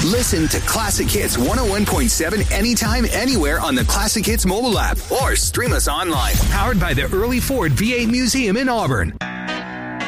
Listen to Classic Hits 101.7 anytime, anywhere on the Classic Hits mobile app or stream us online. Powered by the Early Ford V8 Museum in Auburn.